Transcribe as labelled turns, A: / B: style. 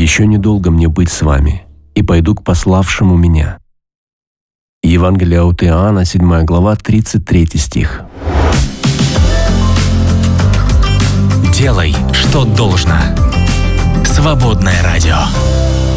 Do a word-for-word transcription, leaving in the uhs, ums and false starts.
A: Еще недолго мне быть с вами, и пойду к пославшему меня». Евангелие от Иоанна, седьмая глава, тридцать третий стих.
B: Делай, что должно. Свободное радио.